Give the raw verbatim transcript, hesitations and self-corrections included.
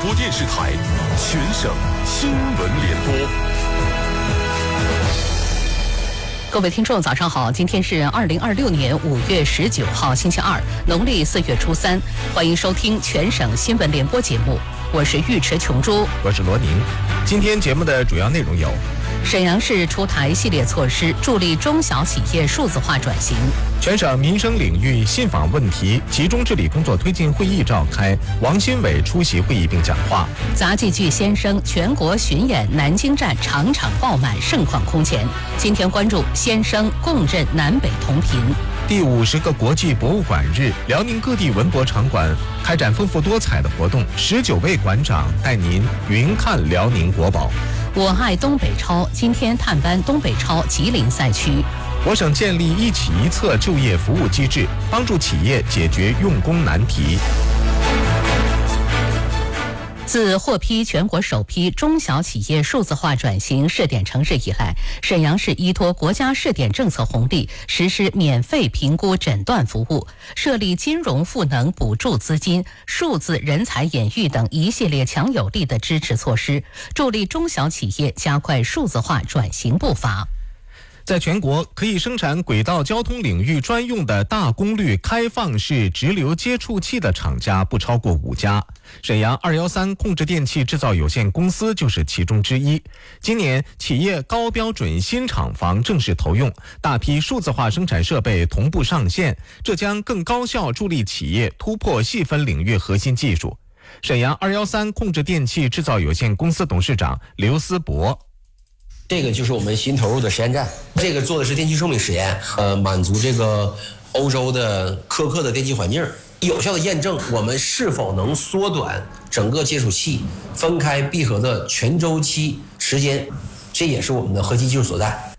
播电视台全省新闻联播。 各位听众早上好，今天是二零二六年五月十九号星期二，农历四月初三，欢迎收听全省新闻联播节目，我是尉迟琼珠， 我是罗宁。今天节目的主要内容有： 沈阳市出台系列措施，助力中小企业数字化转型； 全省民生领域信访问题集中治理工作推进会议召开，王新伟出席会议并讲话。 杂技剧先生全国巡演南京站场场爆满，盛况空前。今天关注先生共振南北同频。 第五十个国际博物馆日，辽宁各地文博场馆开展丰富多彩的活动，十九位馆长带您云看辽宁国宝。 我爱东北超今天探班东北超吉林赛区。 我省建立一企一策就业服务机制，帮助企业解决用工难题。 自获批全国首批中小企业数字化转型试点城市以来，沈阳市依托国家试点政策红利，实施免费评估诊断服务，设立金融赋能补助资金、数字人才引育等一系列强有力的支持措施，助力中小企业加快数字化转型步伐。 在全国可以生产轨道交通领域专用的大功率开放式直流接触器的厂家不超过五家，沈阳二一三控制电器制造有限公司就是其中之一。今年企业高标准新厂房正式投用，大批数字化生产设备同步上线，这将更高效助力企业突破细分领域核心技术。沈阳二一三控制电器制造有限公司董事长刘思博： 这个就是我们新投入的实验站，这个做的是电气寿命实验，呃，满足这个欧洲的苛刻的电气环境，有效的验证我们是否能缩短整个接触器分开闭合的全周期时间，这也是我们的核心技术所在。